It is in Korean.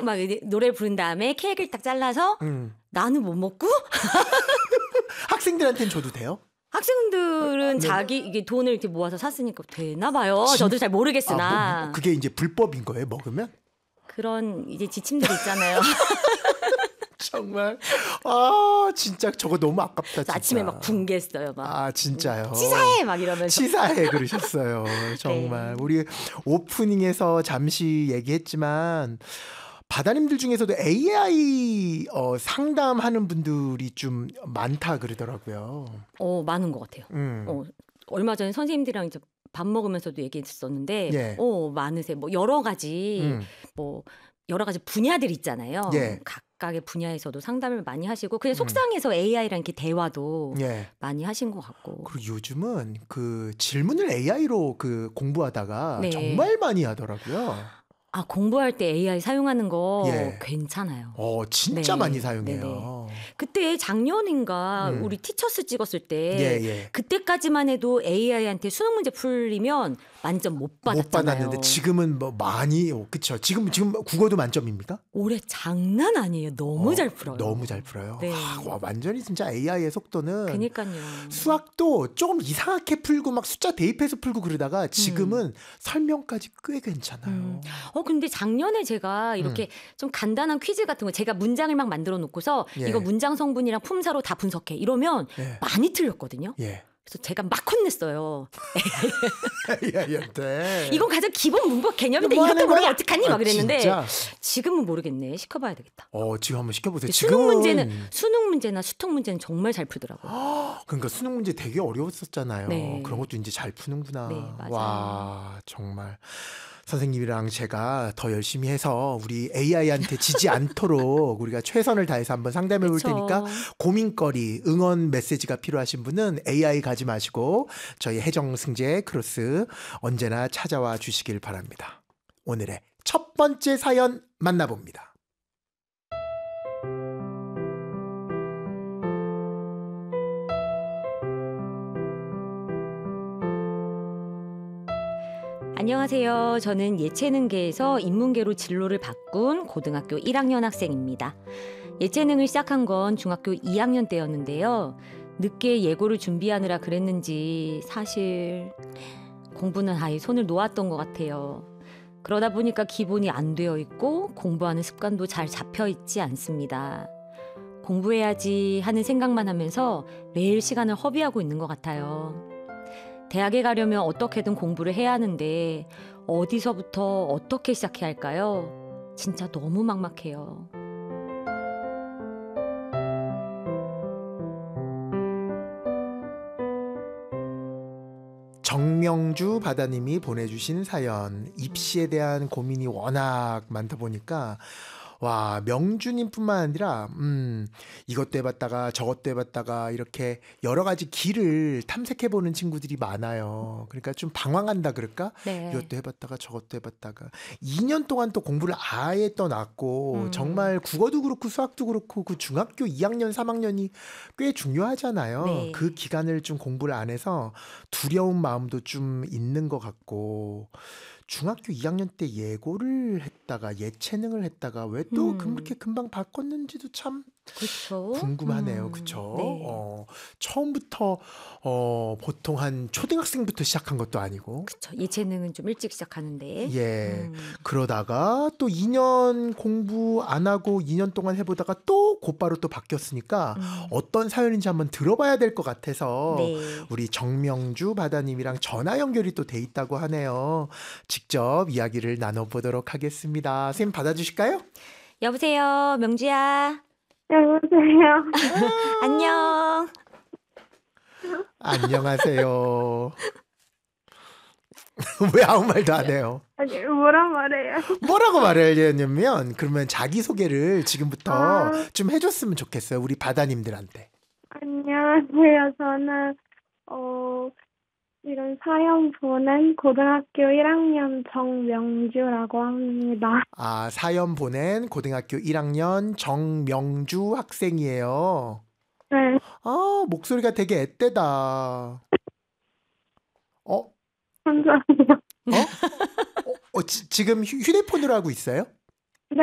막 노래를 부른 다음에 케이크를 딱 잘라서 나는 못 먹고 학생들한테는 줘도 돼요? 학생들은 자기 이게 돈을 이렇게 모아서 샀으니까 되나 봐요. 저도 잘 모르겠으나. 그게 이제 불법인 거예요, 먹으면? 그런 이제 지침들이 있잖아요. 정말 진짜 저거 너무 아깝다. 진짜. 아침에 막 붕괴했어요. 막. 진짜요. 치사해 막 이러면서. 치사해 그러셨어요. 정말. 네. 우리 오프닝에서 잠시 얘기했지만 바다님들 중에서도 AI 상담하는 분들이 좀 많다 그러더라고요. 많은 것 같아요. 얼마 전에 선생님들이랑 이제 밥 먹으면서도 얘기했었는데, 예. 많으세요. 뭐 여러 가지 분야들 있잖아요. 예. 각각의 분야에서도 상담을 많이 하시고 그냥 속상해서 AI랑 이렇게 대화도 예. 많이 하신 것 같고. 그리고 요즘은 그 질문을 AI로 그 공부하다가 네. 정말 많이 하더라고요. 공부할 때 AI 사용하는 거 예. 괜찮아요. 진짜 네. 많이 사용해요. 네네. 그때 작년인가 우리 티처스 찍었을 때 예. 그때까지만 해도 AI한테 수능 문제 풀리면 만점 못 받았잖아요. 못 받았는데 지금은 뭐 많이 그렇죠. 지금 국어도 만점입니까? 올해 장난 아니에요. 너무 잘 풀어요. 너무 잘 풀어요. 네. 와, 완전히 진짜 AI의 속도는. 그러니까요. 수학도 조금 이상하게 풀고 막 숫자 대입해서 풀고 그러다가 지금은 설명까지 꽤 괜찮아요. 근데 작년에 제가 이렇게 좀 간단한 퀴즈 같은 거 제가 문장을 막 만들어 놓고서 예. 이거 문장 성분이랑 품사로 다 분석해 이러면 예. 많이 틀렸거든요. 예. 그래서 제가 막 혼냈어요. AI한테. 이건 가장 기본 문법 개념인데 뭐 이것도 모르면 어떡하니 막 그랬는데 진짜? 지금은 모르겠네. 시켜봐야 되겠다. 지금 한번 시켜보세요. 수능 문제나 수통 문제는 정말 잘 풀더라고요. 그러니까 수능 문제 되게 어려웠었잖아요. 네. 그런 것도 이제 잘 푸는구나. 네, 맞아요. 와, 정말. 선생님이랑 제가 더 열심히 해서 우리 AI한테 지지 않도록 우리가 최선을 다해서 한번 상담해 볼 테니까 고민거리, 응원 메시지가 필요하신 분은 AI 가지 마시고 저희 해정승재 크로스 언제나 찾아와 주시길 바랍니다. 오늘의 첫 번째 사연 만나봅니다. 안녕하세요. 저는 예체능계에서 인문계로 진로를 바꾼 고등학교 1학년 학생입니다. 예체능을 시작한 건 중학교 2학년 때였는데요. 늦게 예고를 준비하느라 그랬는지 사실 공부는 아예 손을 놓았던 것 같아요. 그러다 보니까 기본이 안 되어 있고 공부하는 습관도 잘 잡혀 있지 않습니다. 공부해야지 하는 생각만 하면서 매일 시간을 허비하고 있는 것 같아요. 대학에 가려면 어떻게든 공부를 해야 하는데 어디서부터 어떻게 시작해야 할까요? 진짜 너무 막막해요. 정명주 바다님이 보내주신 사연. 입시에 대한 고민이 워낙 많다 보니까 와, 명주님뿐만 아니라 이것도 해봤다가 저것도 해봤다가 이렇게 여러 가지 길을 탐색해보는 친구들이 많아요. 그러니까 좀 방황한다 그럴까? 네. 이것도 해봤다가 저것도 해봤다가 2년 동안 또 공부를 아예 떠났고 정말 국어도 그렇고 수학도 그렇고 그 중학교 2학년 3학년이 꽤 중요하잖아요. 네. 그 기간을 좀 공부를 안 해서 두려운 마음도 좀 있는 것 같고 중학교 2학년 때 예고를 했다가 예체능을 했다가 왜 또 그렇게 금방 바꿨는지도 참 그렇죠. 궁금하네요. 그렇죠? 네. 처음부터 보통 한 초등학생부터 시작한 것도 아니고. 그렇죠. 예체능은 좀 일찍 시작하는데. 예. 그러다가 또 2년 공부 안 하고 2년 동안 해보다가 또 곧바로 또 바뀌었으니까 어떤 사연인지 한번 들어봐야 될 것 같아서 네. 우리 정명주 바다님이랑 전화 연결이 또 돼 있다고 하네요. 직접 이야기를 나눠보도록 하겠습니다. 선생님 받아주실까요? 여보세요, 명주야. 여보세요. 안녕. 안녕하세요. 왜 아무 말도 안 해요? 아니, 뭐란 말이에요? 뭐라고 말하려면 그러면 자기소개를 지금부터 좀 해줬으면 좋겠어요. 우리 바다님들한테. 안녕하세요. 저는 이런 사연 보낸 고등학교 1학년 정명주라고 합니다. 사연 보낸 고등학교 1학년 정명주 학생이에요. 네. 목소리가 되게 앳되다. 감사합니다. 지금 휴대폰으로 하고 있어요?